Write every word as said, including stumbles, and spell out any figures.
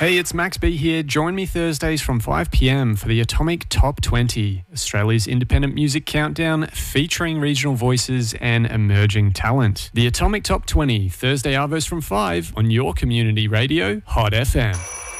Hey, it's Max B here. Join me Thursdays from five p.m. for the Atomic Top twenty, Australia's independent music countdown featuring regional voices and emerging talent. The Atomic Top twenty, Thursday arvos from five on your community radio, Hot F M.